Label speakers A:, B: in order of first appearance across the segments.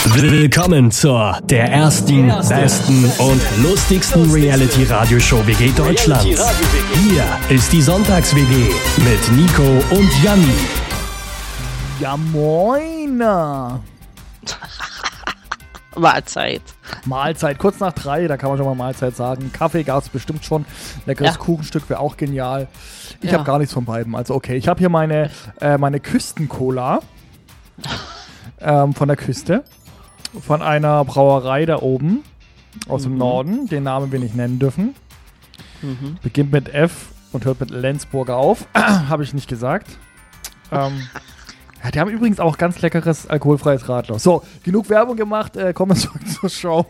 A: Willkommen zur der ersten, besten und lustigsten Reality-Radioshow WG Deutschlands. Hier ist die Sonntags-WG mit Nico und Janni.
B: Ja, moin. Mahlzeit, kurz nach 3, da kann man schon mal Mahlzeit sagen. Kaffee gab es bestimmt schon. Leckeres Kuchenstück wäre auch genial. Ich habe gar nichts von beiden. Also okay, ich habe hier meine Küsten-Cola von der Küste. Von einer Brauerei da oben aus dem Norden. Den Namen wir nicht nennen dürfen. Beginnt mit F und hört mit Lenzburger auf. Habe ich nicht gesagt. Die haben übrigens auch ganz leckeres alkoholfreies Radler. So, genug Werbung gemacht. Kommen wir zurück zur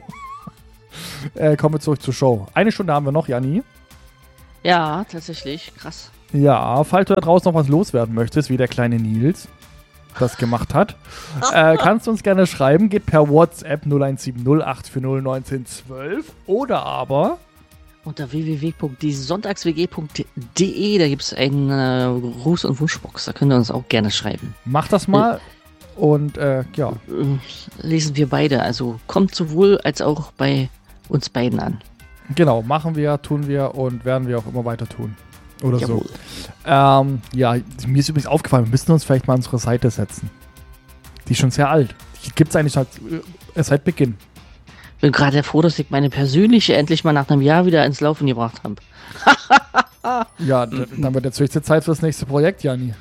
B: Show. Eine Stunde haben wir noch, Janni.
C: Ja, tatsächlich. Krass.
B: Ja, falls du da draußen noch was loswerden möchtest, wie der kleine Nils das gemacht hat, kannst du uns gerne schreiben. Geht per WhatsApp 0170 840 1912 oder aber
C: unter www.diesonntagswg.de, da gibt es eine Gruß- und Wunschbox. Da könnt ihr uns auch gerne schreiben.
B: Mach das mal und
C: lesen wir beide. Also kommt sowohl als auch bei uns beiden an.
B: Genau, machen wir, tun wir und werden wir auch immer weiter tun. Oder
C: Jawohl.
B: So. Mir ist übrigens aufgefallen, wir müssten uns vielleicht mal unsere Seite setzen. Die ist schon sehr alt. Die gibt es eigentlich seit Beginn.
C: Bin gerade froh, dass ich meine persönliche endlich mal nach einem Jahr wieder ins Laufen gebracht habe.
B: Ja, dann wird jetzt höchste Zeit für das nächste Projekt, Janni.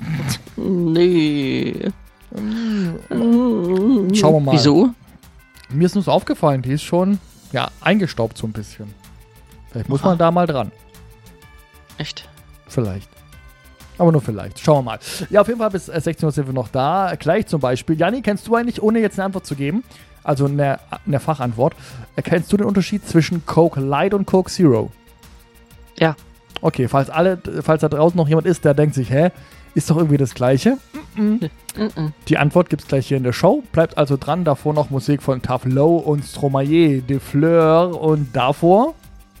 C: Nee.
B: Schauen wir mal.
C: Wieso?
B: Mir ist nur so aufgefallen, die ist schon eingestaubt so ein bisschen. Vielleicht muss man da mal dran.
C: Echt?
B: Vielleicht. Aber nur vielleicht. Schauen wir mal. Ja, auf jeden Fall bis 16 Uhr sind wir noch da. Gleich zum Beispiel. Janni, kennst du eigentlich, ohne jetzt eine Antwort zu geben, also eine Fachantwort, kennst du den Unterschied zwischen Coke Light und Coke Zero?
C: Ja.
B: Okay, falls da draußen noch jemand ist, der denkt sich, ist doch irgendwie das Gleiche? Die Antwort gibt's gleich hier in der Show. Bleibt also dran. Davor noch Musik von Tough Low und Stromae de Fleur und davor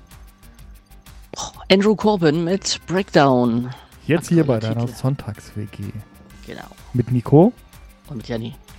C: Andrew Corbin mit Breakdown.
B: jetzt hier bei deiner Sonntags-WG.
C: Genau.
B: Mit Nico
C: Und mit Janni.